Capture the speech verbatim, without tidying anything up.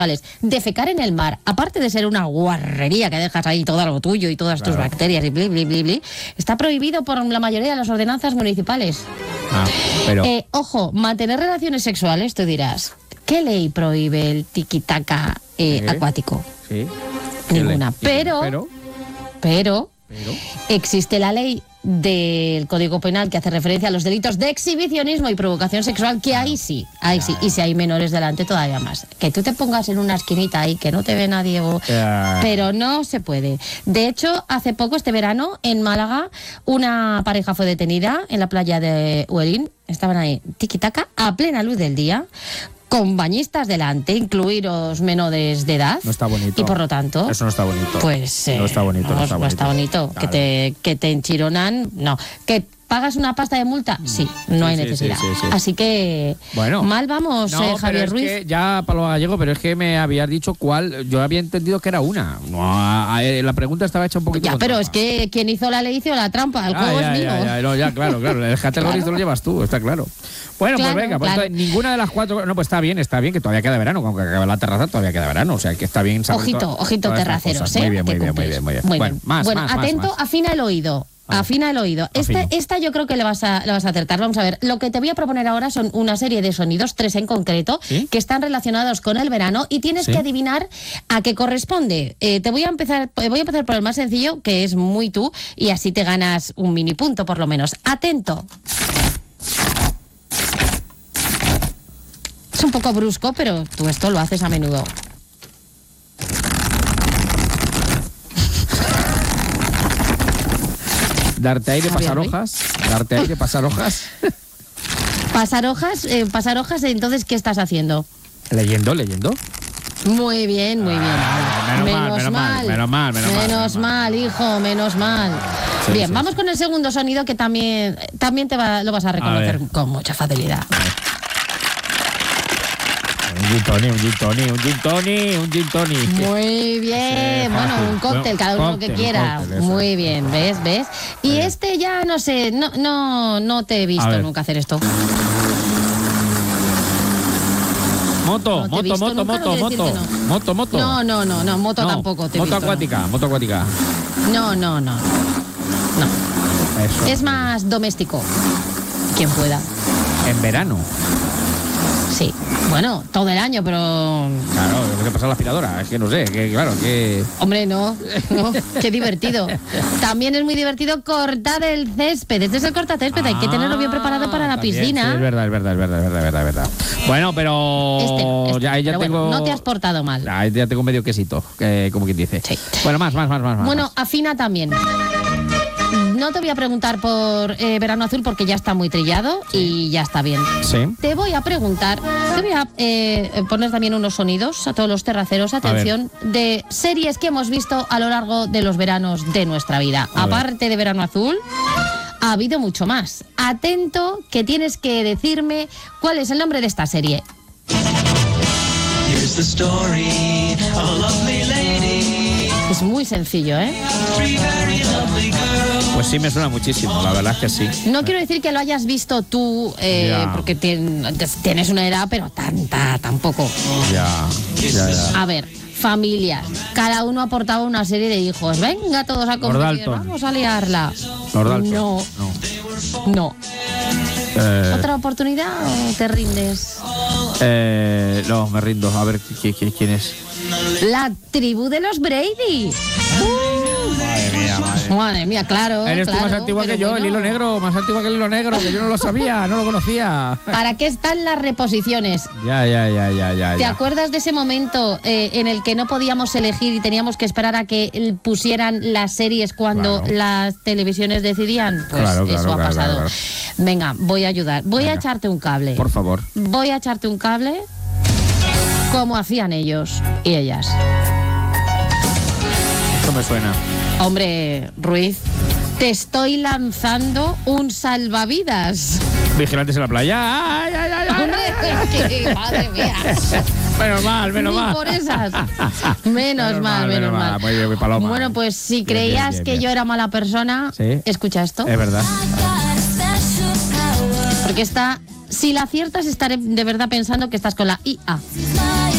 defecar en el mar, aparte de ser una guarrería que dejas ahí todo lo tuyo y todas claro. tus bacterias y bli, bli, bli, bli, está prohibido por la mayoría de las ordenanzas municipales. Ah, pero... Eh, ojo, mantener relaciones sexuales, tú dirás, ¿qué ley prohíbe el tiquitaca eh, ¿Eh? acuático? Sí. Ninguna. Pero, pero, pero, pero, existe la ley del Código Penal que hace referencia a los delitos de exhibicionismo y provocación sexual, que ahí sí, ahí sí, y si hay menores delante todavía más. Que tú te pongas en una esquinita ahí, que no te ve nadie, o... pero no se puede. De hecho, hace poco, este verano, en Málaga, una pareja fue detenida en la playa de Huelín, estaban ahí, tiquitaca, a plena luz del día, con bañistas delante, incluidos menores de edad. No está bonito. Y por lo tanto... Eso no está bonito. Pues... Eh, no está bonito, no, no está bonito. No está bonito. Claro. Que, te, que te enchironan, no. Que pagas una pasta de multa, sí, no sí, hay necesidad. Sí, sí, sí, sí. Así que... Bueno. Mal vamos, no, eh, Javier pero Ruiz. Es que ya, Pablo Gallego, pero es que me habías dicho cuál... Yo había entendido que era una. No, a, a, la pregunta estaba hecha un poquito... Ya, pero trampa. Es que quien hizo la ley hizo la trampa. El ah, juego ya, es ya, mío. Ya, no, ya, claro, claro. El categoría claro. lo llevas tú, está claro. Bueno, claro, pues venga, pues claro. entonces, ninguna de las cuatro... No, pues está bien, está bien, que todavía queda verano. Aunque acabe la terraza, todavía queda verano. O sea, que está bien... Ojito, todo, ojito terraceros, ¿eh? Muy bien, muy bien, muy bien, muy bien. Muy bueno, bien. más, bueno más, atento, más, más. afina el oído. Afina el oído. Esta, esta yo creo que le vas, a, le vas a acertar. Vamos a ver. Lo que te voy a proponer ahora son una serie de sonidos, tres en concreto, ¿sí? que están relacionados con el verano y tienes ¿sí? que adivinar a qué corresponde. Eh, te voy a empezar, voy a empezar por el más sencillo, que es muy tú, y así te ganas un mini punto por lo menos. Atento. Es un poco brusco, pero tú esto lo haces a menudo. Darte aire, pasar hojas. Darte aire, pasar hojas. Pasar hojas, eh, pasar hojas, entonces, ¿qué estás haciendo? Leyendo, leyendo. Muy bien, muy bien. Ah, menos, menos, mal, mal, menos mal, menos mal. Menos mal, hijo, menos mal. Sí, bien, sí, vamos sí. con el segundo sonido que también, también te va, lo vas a reconocer a con mucha facilidad. Un gin tonic, un gin tonic, un gin tonic, un gin tonic. Muy bien, sí, bueno, un cóctel, cada uno cóctel, que quiera. Cóctel, muy bien, ¿ves? ¿Ves? Y bien. Este ya, no sé, no, no, no te he visto nunca hacer esto. Moto, no moto, moto, moto, moto, no. moto, moto. No, no, no, no, moto no, tampoco te he moto visto, acuática, no. moto acuática. No, no, no. No. Eso. Es más doméstico. Quien pueda. En verano. Sí, bueno, todo el año, pero... Claro, lo que pasa en la aspiradora, es que no sé, que claro, que... Hombre, no, no, qué divertido. También es muy divertido cortar el césped, este es el cortacésped, ah, hay que tenerlo bien preparado para la también, piscina. Sí, es verdad, es verdad, es verdad, es verdad, es verdad, es verdad. Bueno, pero... Este no, este, ya, ya pero tengo... bueno, no te has portado mal. Ya, ya tengo medio quesito, eh, como quien dice. Sí. Bueno, más, más, más, más. Bueno, más. afina también. No te voy a preguntar por eh, Verano Azul porque ya está muy trillado sí. y ya está bien. Sí. Te voy a preguntar, te voy a eh, poner también unos sonidos a todos los terraceros, atención, de series que hemos visto a lo largo de los veranos de nuestra vida. A Aparte ver. de Verano Azul, ha habido mucho más. Atento, que tienes que decirme cuál es el nombre de esta serie. Here's the story of a lovely lady. Es muy sencillo, ¿eh? Pues sí, me suena muchísimo, la verdad es que sí. No quiero decir que lo hayas visto tú, eh, yeah. porque tien, tienes una edad, pero tanta tampoco. Ya, ya, ya. A ver, familias. Cada uno aportaba una serie de hijos. Venga, todos a convivir, vamos a liarla. No, no. No. Eh, ¿Otra oportunidad o te rindes? Eh, no, me rindo. A ver, ¿quién, quién es? La tribu de los Brady. Uh, madre mía, madre. Madre mía, claro. Eres claro, tú más antigua que yo, bueno. El hilo negro, más antigua que el hilo negro, que yo no lo sabía, no lo conocía. ¿Para qué están las reposiciones? Ya, ya, ya, ya, ya. ¿Te acuerdas de ese momento eh, en el que no podíamos elegir y teníamos que esperar a que pusieran las series cuando claro. las televisiones decidían? Pues claro, claro, eso ha claro, pasado. Claro, claro. Venga, voy a ayudar. Voy Venga. a echarte un cable. Por favor. Voy a echarte un cable como hacían ellos y ellas. Esto me suena. Hombre, Ruiz, te estoy lanzando un salvavidas. Vigilantes en la playa. ¡Ay, ay, ay! ay Hombre, es que, madre mía. Menos mal, menos Ni mal. por esas. Menos, menos mal, menos mal. mal. Muy bien, muy paloma. Bueno, pues si bien, creías bien, bien, que bien. yo era mala persona, ¿sí? Escucha esto. Es verdad. Porque esta, si la aciertas, estaré de verdad pensando que estás con la I A.